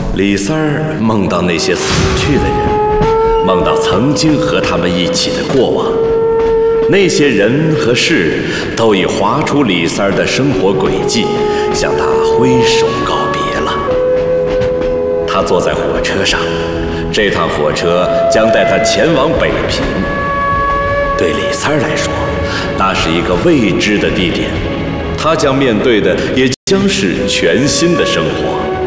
李三儿梦到那些死去的人，梦到曾经和他们一起的过往。那些人和事都已划出李三儿的生活轨迹，向他挥手告别了。他坐在火车上，这趟火车将带他前往北平。对李三儿来说，那是一个未知的地点，他将面对的也将是全新的生活。